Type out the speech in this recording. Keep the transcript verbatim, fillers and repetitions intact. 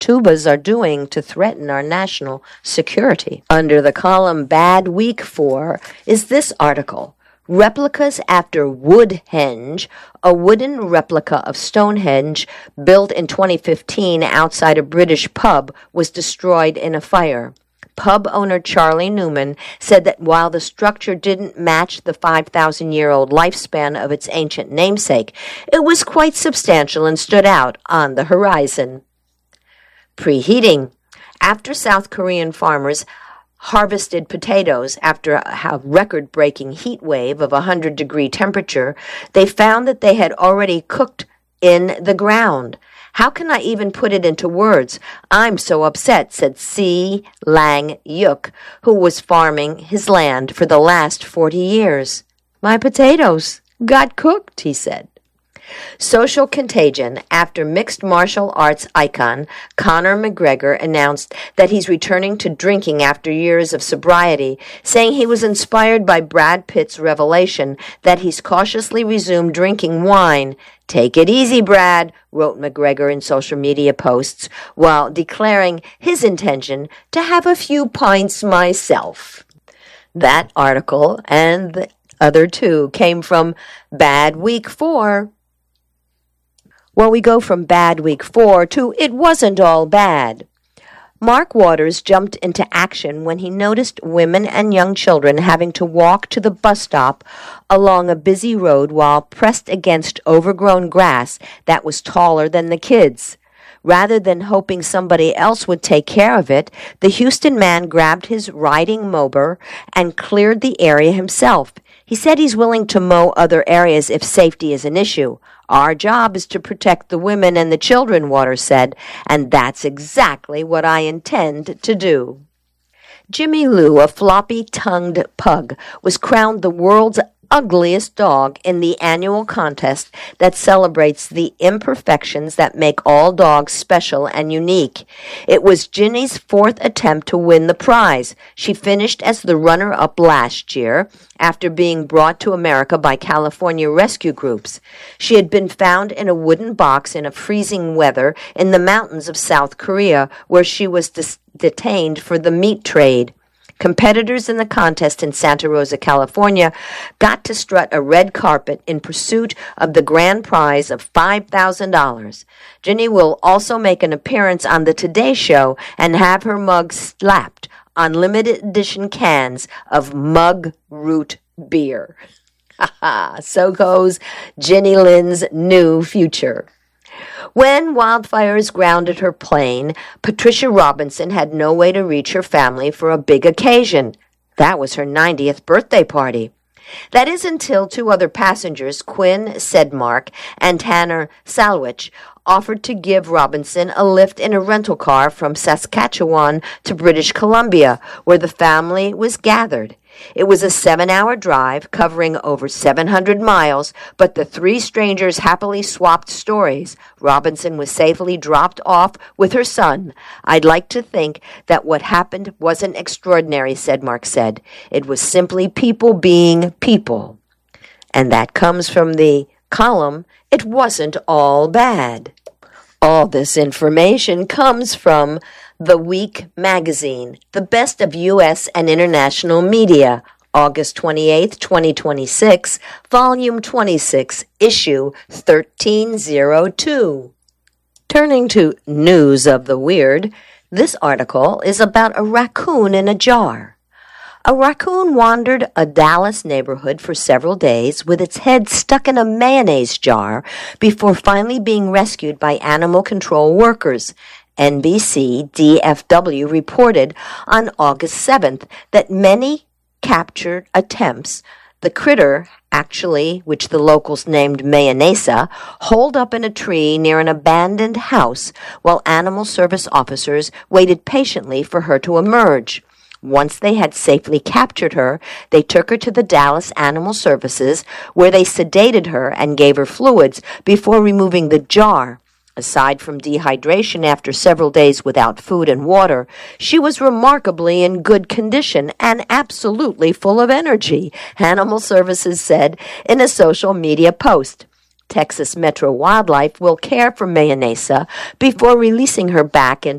tubas are doing to threaten our national security. Under the column Bad Week four is this article. Replicas after Woodhenge, a wooden replica of Stonehenge built in twenty fifteen outside a British pub, was destroyed in a fire. Pub owner Charlie Newman said that while the structure didn't match the five thousand year old lifespan of its ancient namesake, it was quite substantial and stood out on the horizon. Preheating. After South Korean farmers harvested potatoes after a record-breaking heat wave of one hundred degree temperature, they found that they had already cooked in the ground. How can I even put it into words? I'm so upset, said C. Lang Yuk, who was farming his land for the last forty years. My potatoes got cooked, he said. Social contagion. After mixed martial arts icon Conor McGregor announced that he's returning to drinking after years of sobriety, saying he was inspired by Brad Pitt's revelation that he's cautiously resumed drinking wine. Take it easy, Brad, wrote McGregor in social media posts, while declaring his intention to have a few pints myself. That article and the other two came from Bad Week four. Well, we go from Bad Week four to It Wasn't All Bad. Mark Waters jumped into action when he noticed women and young children having to walk to the bus stop along a busy road while pressed against overgrown grass that was taller than the kids. Rather than hoping somebody else would take care of it, the Houston man grabbed his riding mower and cleared the area himself. He said he's willing to mow other areas if safety is an issue. Our job is to protect the women and the children, Waters said, and that's exactly what I intend to do. Jimmy Lou, a floppy-tongued pug, was crowned the world's ugliest dog in the annual contest that celebrates the imperfections that make all dogs special and unique. It was Ginny's fourth attempt to win the prize. She finished as the runner-up last year after being brought to America by California rescue groups. She had been found in a wooden box in a freezing weather in the mountains of South Korea, where she was dis- detained for the meat trade. Competitors in the contest in Santa Rosa, California, got to strut a red carpet in pursuit of the grand prize of five thousand dollars. Ginny will also make an appearance on the Today Show and have her mug slapped on limited edition cans of Mug Root beer. Ha ha! So goes Ginny Lynn's new future. When wildfires grounded her plane, Patricia Robinson had no way to reach her family for a big occasion. That was her ninetieth birthday party. That is until two other passengers, Quinn Sedmark and Tanner Salwich, offered to give Robinson a lift in a rental car from Saskatchewan to British Columbia, where the family was gathered. It was a seven-hour drive covering over seven hundred miles, but the three strangers happily swapped stories. Robinson was safely dropped off with her son. I'd like to think that what happened wasn't extraordinary, Sedmark said. It was simply people being people. And that comes from the column, It Wasn't All Bad. All this information comes from The Week magazine, the best of U S and international media, August twenty-eighth, twenty twenty-six, Volume twenty-six, Issue thirteen oh two. Turning to News of the Weird, this article is about a raccoon in a jar. A raccoon wandered a Dallas neighborhood for several days with its head stuck in a mayonnaise jar before finally being rescued by animal control workers. N B C D F W reported on August seventh that many captured attempts, the critter, actually, which the locals named Mayonesa, holed up in a tree near an abandoned house while animal service officers waited patiently for her to emerge. Once they had safely captured her, they took her to the Dallas Animal Services, where they sedated her and gave her fluids before removing the jar. Aside from dehydration after several days without food and water, she was remarkably in good condition and absolutely full of energy, Animal Services said in a social media post. Texas Metro Wildlife will care for Mayonesa before releasing her back into